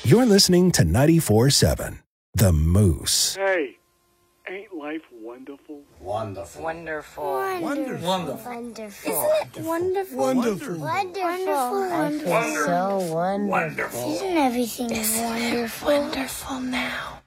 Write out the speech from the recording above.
You're listening to 94.7 The Moose. Hey, ain't life wonderful? Wonderful. Wonderful. Wonderful. Wonderful. Isn't it wonderful? Wonderful. Wonderful. I feel so wonderful. Isn't everything wonderful? Wonderful now.